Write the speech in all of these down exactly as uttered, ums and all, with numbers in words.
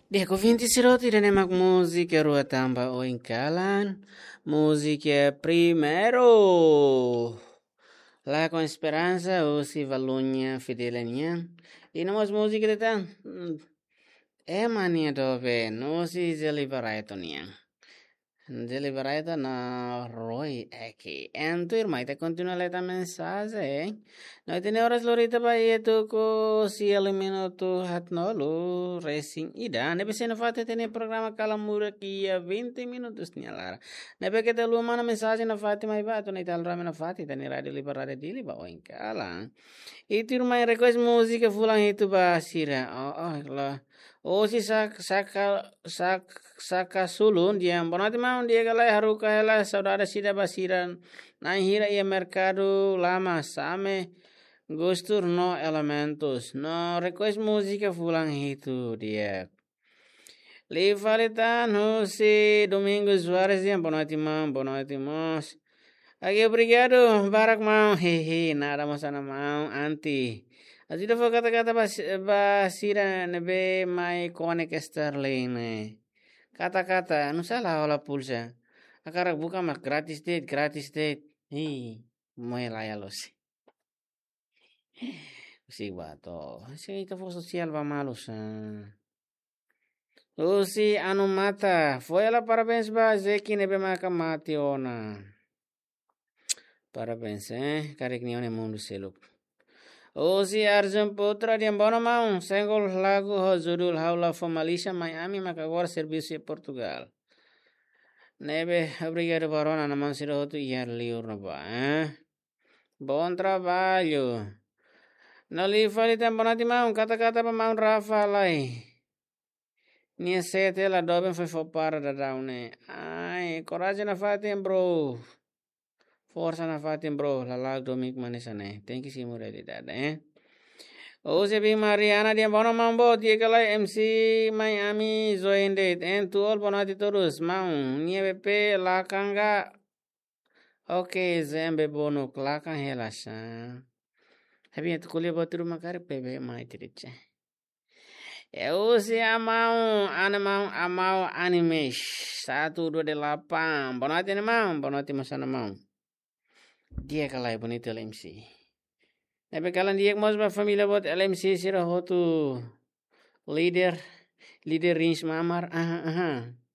Dia convinti siroti de nemak música rua tamba o incalan. Música primero. Lá com esperança, o si valunha fidelania. E não música de tan. É mania do ve, não se zeliberaitonia. Deliberata na Roy aqui. Entuir mai te continua leta mensagem. Noi tene horas lorita ba itu ko si elimino tu hat nolo racing ida. Nebe se no fate tene programa kala mura kia vinte minutos nyalara. Nebe que te luma na mensagem na fate mai ba tu nei tal rame na fate tene radio liberare dili ba o inkala. Itu mai request música fulan itu ba sira. Oh oh lah. Oh si sak saka sak saka sulun dia bonati mau dia galai haru kahela saudara sida basiran na hira ia mercado lama same gostur no elementos no request música fulan itu dia Livalitan José Domingos Soares dia bonati mau bonati mos Aqui obrigado barak mau hehe nada masana mau anti Así fue kata-kata bas- basira nebe mai konek sterling ne. Kata-kata anu salah olah pulsa. Akarak buka mah gratis date, gratis date. Hi, moe laya los. Si bato. Si itu fo sosial ba malus. Lucy anu mata. Foi ela parabéns ba zeki nebe maka mati ona. Parabéns, eh. Karek ni one mundo seluk. Uzi Arjun Putra di Ambona Mau, senggol lagu ho judul Haula Formalisha Miami maka agora serviço em Portugal. Nebe, obrigado Barona, na mão sira outro iar liur na ba, eh? Bom trabalho. No li fali tambona di Mau, kata-kata pa Mau Rafa lai. Nia sete la doben foi fopara da daune. Ai, coragem na fatem bro. Força na fatem bro, la lag domik manisane. Thank you si realidade, eh? O se bi Mariana dia bono mambo dia kala M C Miami Zoindet en tuol bonati terus mau nieve pe lakanga oke zembe bono klakang helasa habi itu kuliah batu rumah kare pebe mai tirice e o se amau animau amau animes satu dua delapan bonati ne mau bonati masana mau dia kala bonito M C Tapi kalian dia mau família buat L M C sira hotu leader leader rins mamar aha aha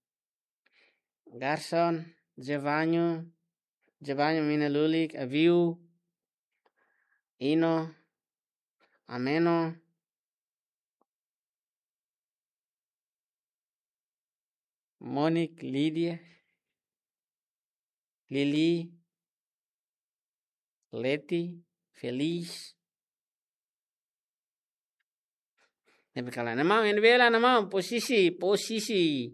Garson Giovanni Giovanni mina lulik aviu Ino Ameno Monique Lydia Lili Leti Feliz Tapi kalian nama yang bela nama posisi posisi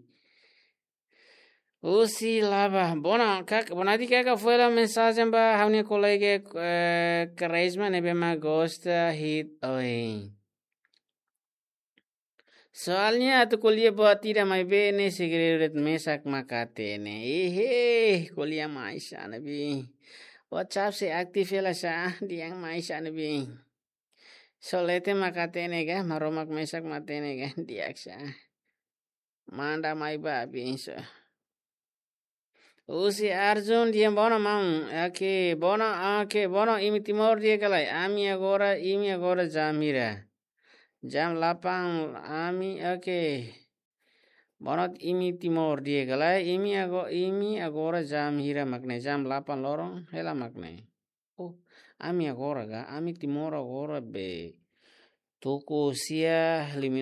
Usi lava. Bona, kak, bonati kaka fue la mensaje ba havni kolege karisma nebe ma gosta hit oi. Soalnya atu kuliah buat tidak mai bene segeret mesak makate ne. Ihe, kuliah maisha nabi. WhatsApp se aktif ya sa diang maisha nabi. Solete makate ne ga maromak mesak mate ne ga diaksa. Manda mai babi so. Usi Arjun dia bono mau ake bono ake bono imi timor dia kalai ami agora imi agora jamira jam lapang ami ake bono imi timor dia kalai imi ago imi agora jamira makne jam lapang lorong hela makne oh ami agora ga ami timor agora be toko sia